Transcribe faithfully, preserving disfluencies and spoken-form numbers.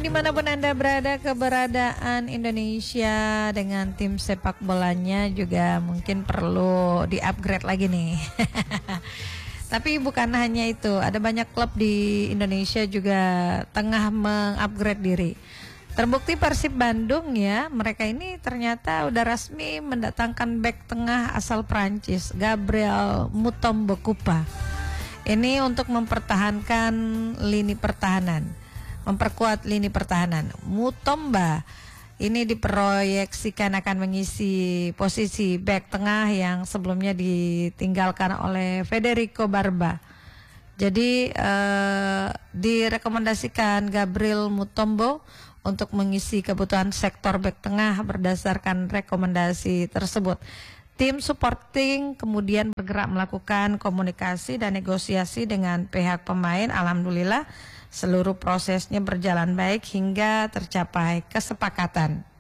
dimanapun Anda berada, keberadaan Indonesia dengan tim sepak bolanya juga mungkin perlu di-upgrade lagi nih. Tapi bukan hanya itu, ada banyak klub di Indonesia juga tengah mengupgrade diri. Terbukti Persib Bandung ya, mereka ini ternyata udah resmi mendatangkan bek tengah asal Prancis, Gabriel Mutombo Kupa. Ini untuk mempertahankan lini pertahanan, memperkuat lini pertahanan. Mutomba ini diproyeksikan akan mengisi posisi bek tengah yang sebelumnya ditinggalkan oleh Federico Barba. Jadi eh, direkomendasikan Gabriel Mutombo untuk mengisi kebutuhan sektor bek tengah berdasarkan rekomendasi tersebut. Tim supporting kemudian bergerak melakukan komunikasi dan negosiasi dengan pihak pemain. Alhamdulillah seluruh prosesnya berjalan baik hingga tercapai kesepakatan.